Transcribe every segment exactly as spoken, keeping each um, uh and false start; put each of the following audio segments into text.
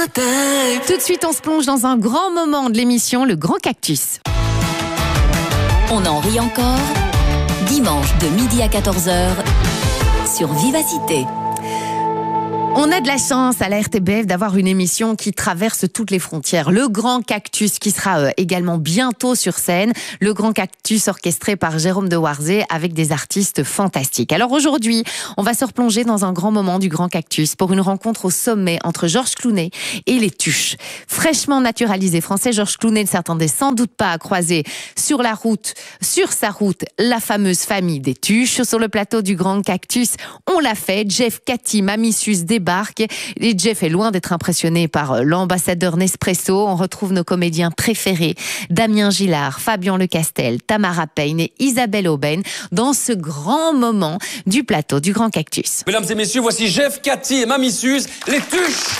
Tout de suite, on se plonge dans un grand moment de l'émission, le Grand Cactus. On en rit encore. Dimanche de midi à quatorze heures sur Vivacité. On a de la chance à la R T B F d'avoir une émission qui traverse toutes les frontières. Le Grand Cactus qui sera également bientôt sur scène. Le Grand Cactus orchestré par Jérôme de Warzée avec des artistes fantastiques. Alors aujourd'hui, on va se replonger dans un grand moment du Grand Cactus pour une rencontre au sommet entre Georges Clooney et les Tuches. Fraîchement naturalisé français, Georges Clooney ne s'attendait sans doute pas à croiser sur la route, sur sa route, la fameuse famille des Tuches. Sur le plateau du Grand Cactus, on l'a fait. Jeff, Cathy, Mamie Suze débarquent. Et Jeff est loin d'être impressionné par l'ambassadeur Nespresso. On retrouve nos comédiens préférés, Damien Gillard, Fabien Lecastel, Tamara Payne et Isabelle Aubin, dans ce grand moment du plateau du Grand Cactus. Mesdames et messieurs, voici Jeff, Cathy et Mamie Suze, les Tuches.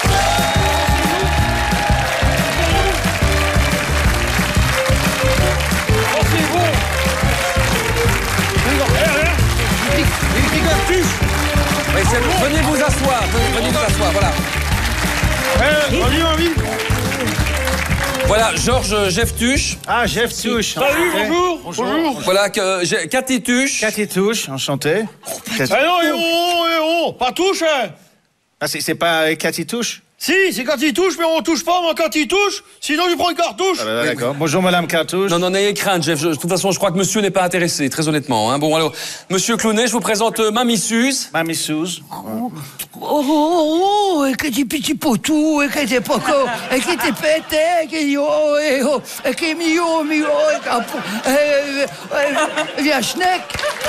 Venez vous asseoir, venez, venez vous asseoir, voilà. Hey, vas-y, mamie. Voilà, Georges Jeff Tuche. Ah, Jeff Tuche. Salut, bonjour. Bonjour. Bonjour. Voilà, que, j'ai, Cathy Tuche. Cathy Tuche, enchanté. Cathy... Ah non, eh oh, eh oh, pas Touche, hein. Ah, c'est, c'est pas Cathy Tuche? Si, c'est Cathy Touche, mais on touche pas, moi, Cathy Touche, sinon je prends une cartouche. Ah bah, d'accord. Bonjour, madame Cartouche. Non, non, n'ayez crainte, Jeff. Je, de toute façon, je crois que monsieur n'est pas intéressé, très honnêtement. Hein. Bon, alors, monsieur Clooney, je vous présente euh, Mamie Suze. Mamie Suze. Oh, oh, oh, oh, et que des petits potous, et que des pocos, et que des pétés, et que yo, et oh, et que mio, mio, et capo, et via schneck.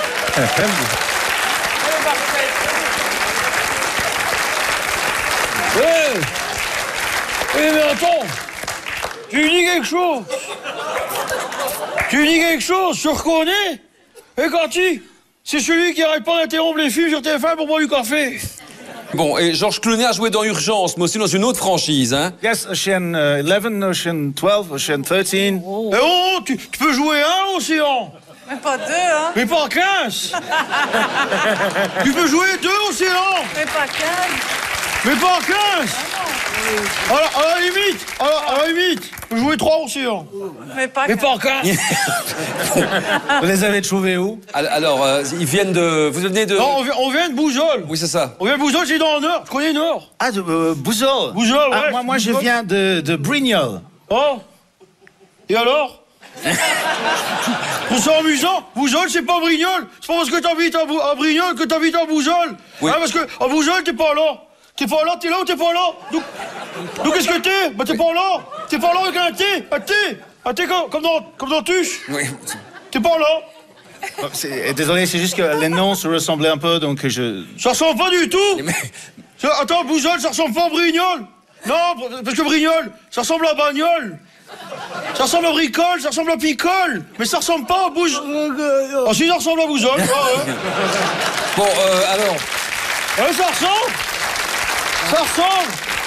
Ouais. Eh mais attends, tu lui dis quelque chose. Tu lui dis quelque chose, je reconnais. Et Cathy, c'est celui qui arrête pas d'interrompre les filles sur T F un pour boire du café. Bon, et Georges Clooney a joué dans Urgence, mais aussi dans une autre franchise, hein. Yes, Ocean uh, eleven, Ocean twelve, Ocean thirteen. Oh. Eh oh, tu, tu peux jouer un océan. Mais pas deux, hein. Mais pas quinze. Tu peux jouer deux océans. Mais pas quinze. Mais pas quinze. Ah à, la, à la limite, à la, à la limite, vous jouez trois océans. Mais pas Mais pas quinze. Vous les avez trouvés où? Alors, euh, ils viennent de... Vous venez de... Non, on vient, on vient de Bouzol. Oui, c'est ça. On vient de Bouzol, c'est dans le Nord. Je connais le Nord. Ah, de euh, Bouzol. Bouzol, ouais. Ah, moi, moi je viens de, de Brignoles. Oh. Et alors? C'est amusant. Bouzol, c'est pas Brignoles. C'est pas parce que t'habites à, Bou à Brignoles que t'habites à Bouzol. Oui. Hein, parce que à Bouzol, t'es pas là. T'es pas là, t'es là ou t'es pas là? Donc, donc qu'est-ce que t'es? Bah t'es pas là. T'es pas là avec un T. Un T. Un T comme, comme dans, comme dans Tuche. Oui. T'es pas là. Oh, c'est, désolé, c'est juste que les noms se ressemblaient un peu, donc je... Ça ressemble pas du tout. Mais... Attends, Bouzol, ça ressemble pas à Brignoles. Non, parce que Brignoles, ça ressemble à Bagnole. Ça ressemble à Bricole, ça ressemble à Picole. Mais ça ressemble pas à Bouge... Ah si, ça ressemble à Bouzol. Ah, ouais. Bon, euh, alors... Ouais, ça ressemble. Ça ressemble.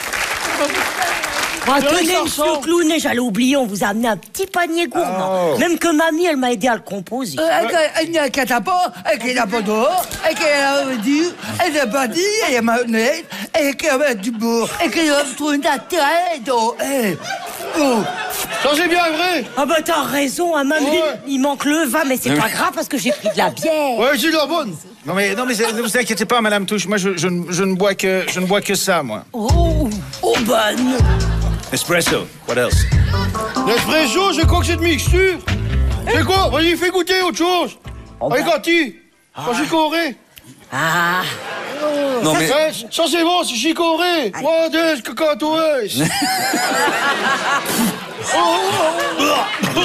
Ah, tenez, monsieur Clooney, j'allais oublier, on vous a amené un petit panier gourmand. Oh. Même que mamie, elle m'a aidé à le composer. Elle n'a qu'à pas, elle n'a pas d'eau, elle a du, elle a pas dit, elle a mayonnaise, elle a du beurre, elle a trouvé une attirée d'eau. Ça, c'est bien vrai. Ah bah t'as raison, hein, mamie, ouais. Il manque le vin, mais c'est pas grave parce que j'ai pris de la bière. Ouais, c'est de la bonne. Non mais, non mais ne vous inquiétez pas, madame Touche, moi je, je, je, ne bois que, je ne bois que ça, moi. Oh, oh ben non. Espresso, what else? L'espresso, c'est quoi que cette mixture? C'est quoi? Vas-y, fais goûter autre chose. Oh, allez, Cathy, ah. Pas chicoré. Ah. Non, ça, mais... ça, ça c'est bon, c'est chicoré. What is cacatoès? Oh, oh, oh.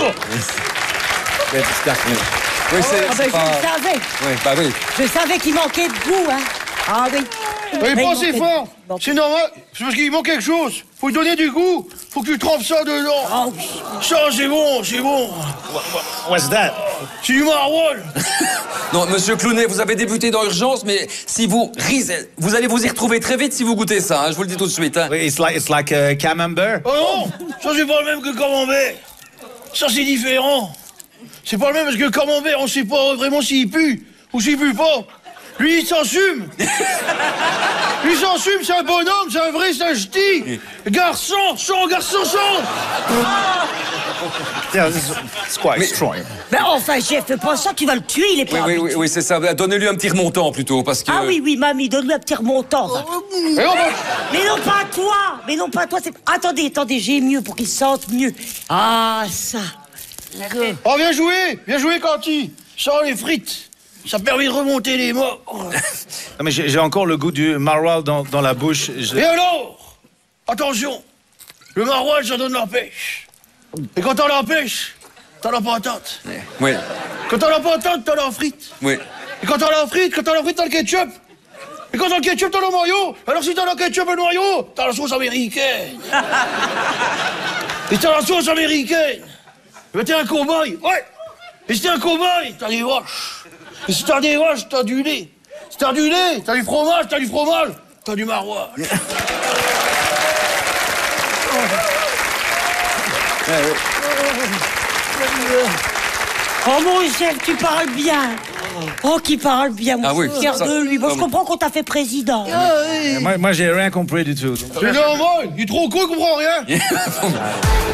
Oui, c'est, ah, ben, pas... je le savais. Oui, bah oui. Je savais qu'il manquait de goût, hein. Ah oui. Mais pas assez fort. Bon. C'est normal. C'est parce qu'il manque quelque chose. Faut lui donner du goût. Faut que tu trempes ça dedans. Oh, oui. Ça, c'est bon, c'est bon. What's that? C'est du maroilles. Non, monsieur Clooney, vous avez débuté dans Urgence, mais si vous risez, vous allez vous y retrouver très vite si vous goûtez ça, hein, je vous le dis tout de suite. Hein. Oui, it's like, it's like a camembert. Oh non, ça c'est pas le même que camembert. Ça c'est différent. C'est pas le même parce que camembert, on sait pas vraiment s'il pue ou s'il pue pas. Lui, il s'assume. Lui, il s'assume, c'est un bonhomme, c'est un vrai, c'est un ch'ti. Garçon, son, garçon, son. Yeah, it's, it's quite Mais- strong. Mais enfin, chef, fais pas ça, tu vas le tuer, il est Oui, pas oui, habitué. oui, oui, c'est ça. Donnez-lui un petit remontant plutôt, parce que... Ah oui, oui, mamie, donne-lui un petit remontant. va. Et on va... Mais non pas à toi. Mais non pas à toi. c'est- Attendez, attendez, j'ai mieux pour qu'il sente mieux. Ah, ça. Oh, viens jouer, viens jouer, Canty. Sans les frites. Ça permet de remonter les morts. Non, mais j'ai j'ai encore le goût du maroilles dans, dans la bouche. Je- Et alors, attention, le maroilles, ça donne la pêche. Et quand t'as la pêche, t'as la patate. Oui, Quand t'as la patate, t'as la frite. oui. Et quand t'as la frite, quand t'as la frite, t'as le ketchup. Et quand t'as le ketchup, t'as le noyau. Alors si t'as le ketchup et le noyau, t'as la sauce américaine. Et t'as la sauce américaine. Mais t'es un cow-boy, ouais. Et si t'es un cow-boy, t'as des vaches. Et si t'as des vaches, t'as du lait. Si t'as du lait, t'as du fromage, t'as du fromage, t'as du maroilles. Oh mon chef, tu parles bien. Oh, qui parle bien, mon Ah oui, fier ça- de lui. Bon, Ah je oui. comprends qu'on t'a fait président. Moi, moi j'ai rien compris du tout. donc- C'est normal, il est trop con, il comprend rien.